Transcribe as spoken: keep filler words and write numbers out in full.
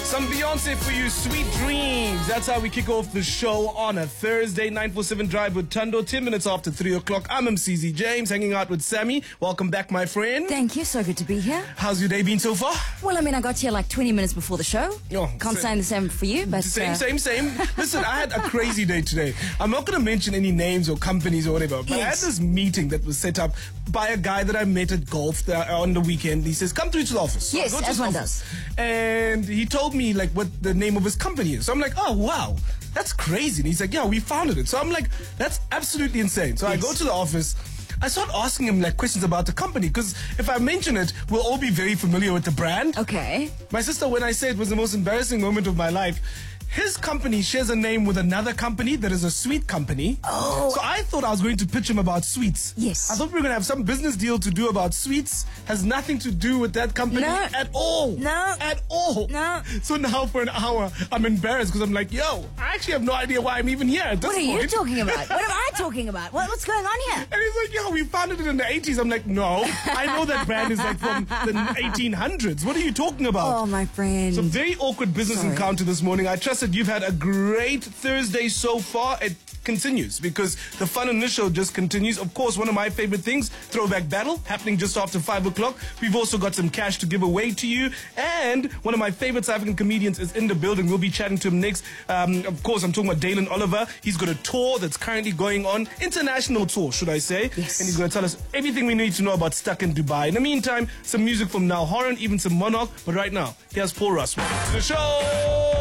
Some Beyonce for you, Sweet Dreams. That's how we kick off the show on a Thursday, nine four seven Drive with Tando. ten minutes after three o'clock. I'm M C Z James, hanging out with Sammy. Welcome back, my friend. Thank you, so good to be here. How's your day been so far? Well, I mean, I got here like twenty minutes before the show. Oh, Can't same. say the same for you, but... Same, uh, same, same. Listen, I had a crazy day today. I'm not going to mention any names or companies or whatever, but Yes. I had this meeting that was set up by a guy that I met at golf uh, on the weekend. He says, come through to the office. So I Yes, go to as his one office. And he told me like what the name of his company is. So I'm like, oh, wow, that's crazy. And he's like, yeah, we founded it. So I'm like, that's absolutely insane. So I Yes. go to the office. I start asking him like questions about the company because if I mention it, we'll all be very familiar with the brand. Okay. My sister, when I say it was the most embarrassing moment of my life, his company shares a name with another company that is a sweet company. Oh. So I thought I was going to pitch him about sweets. Yes. I thought we were going to have some business deal to do about sweets. Has nothing to do with that company No. at all. No. At all. No. So now for an hour, I'm embarrassed because I'm like, yo, I actually have no idea why I'm even here at this What are you point. talking about? What am I talking about? What, what's going on here? And he's like, yo, we founded it in the eighties. I'm like, no, I know that brand is like from the eighteen hundreds. What are you talking about? Oh, my friend. So very awkward business Sorry. encounter this morning. I trust that you've had a great Thursday so far. It continues because the fun in this show just continues. Of course, one of my favorite things, Throwback Battle, happening just after five o'clock. We've also got some cash to give away to you. And one of my favorite South African comedians is in the building. We'll be chatting to him next. Um, of course, I'm talking about Dalen Oliver. He's got a tour that's currently going on. International tour, should I say. Yes. And he's going to tell us everything we need to know about Stuck in Dubai. In the meantime, some music from Now Horan, even some Monarch. But right now, here's Paul Russell. The show!